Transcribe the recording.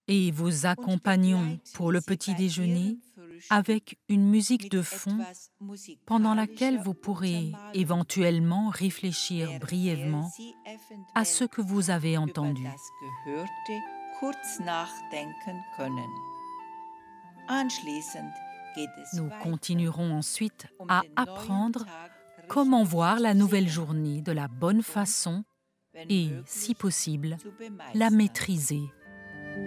et vous accompagnons pour le petit déjeuner avec une musique de fond pendant laquelle vous pourrez éventuellement réfléchir brièvement à ce que vous avez entendu. Nous continuerons ensuite à apprendre comment voir la nouvelle journée de la bonne façon et, si possible, la maîtriser